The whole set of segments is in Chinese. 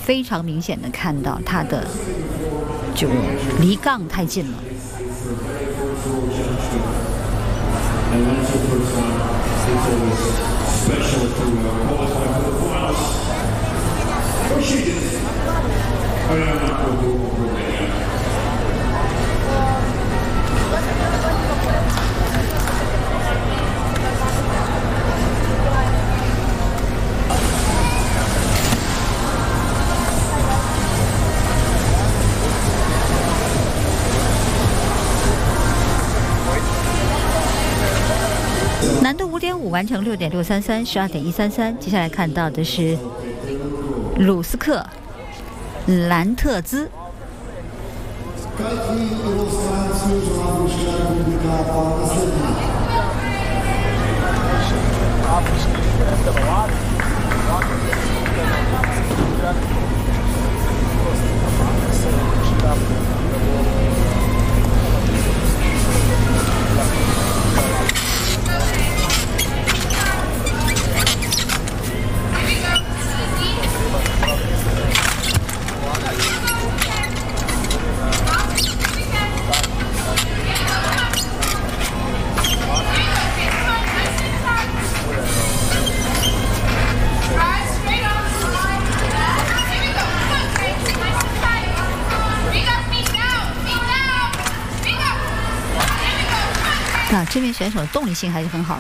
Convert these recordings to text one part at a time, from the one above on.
非常明显的看到他的就离杠太近了。难度5.5完成6.633，12.133。接下来看到的是鲁斯克兰特兹。这名选手的动力性还是很好的，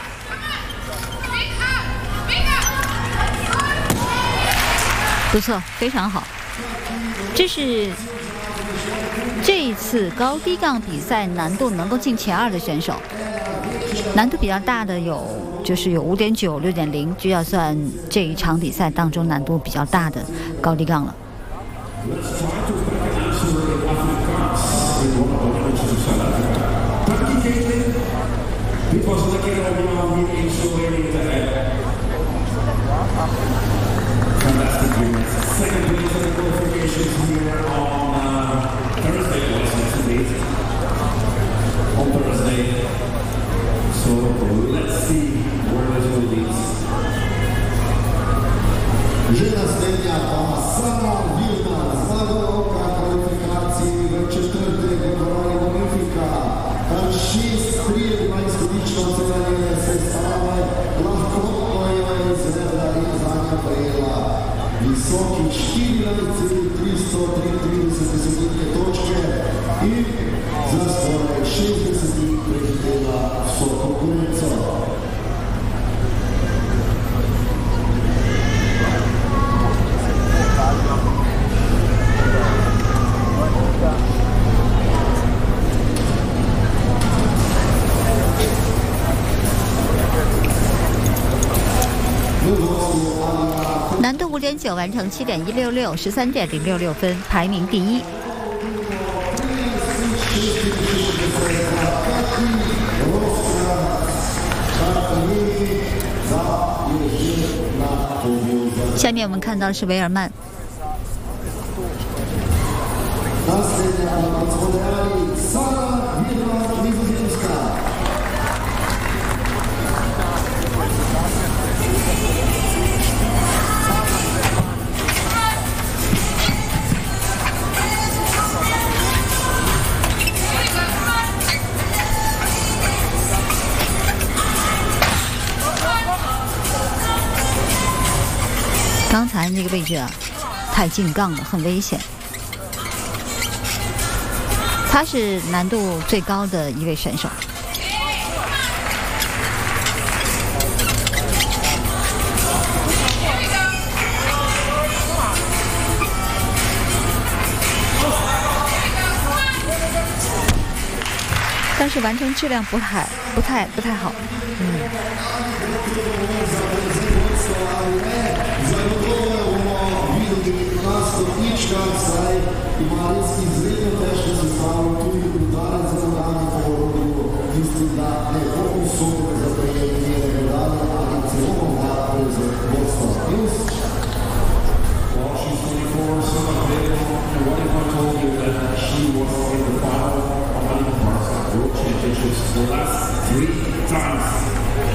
不错，非常好。这是这一次高低杠比赛难度能够进前2的选手，难度比较大的有5.9、6.0，就要算这一场比赛当中难度比较大的高低杠了。 Dit was een keer allemaal hier in Slovenië te hebben. Fantastic win. Second win for the qualifications here on Thursday, wasn't it indeed? On Thursday. So let's see where this will lead. Žena slednja pa samo Vilna, zmagovalka kvalifikacij v četrtek v dvorani Bonifika. Kar 6-3 izhodično celanje sestave, lahkotno je izvedla in zadnja prejela visoki 14,333 točke in za skoraj 60 prehitela vso konkurenco. 难度5.9完成7.166， 13.066分，排名第1。下面我们看到的是维尔曼。刚才那个位置啊，太进杠了，很危险。他是难度最高的一位选手。但是完成质量不太好。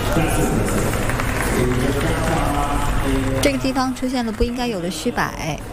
这个地方出现了不应该有的虚摆。